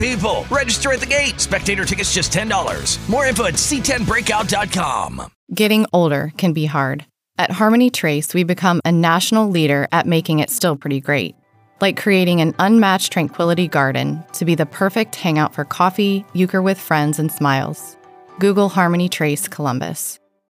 People, register at the gate. Spectator tickets just $10. More info at c10breakout.com. Getting older can be hard. At Harmony Trace, we become a national leader at making it still pretty great. Like creating an unmatched tranquility garden to be the perfect hangout for coffee, euchre with friends, and smiles. Google Harmony Trace Columbus.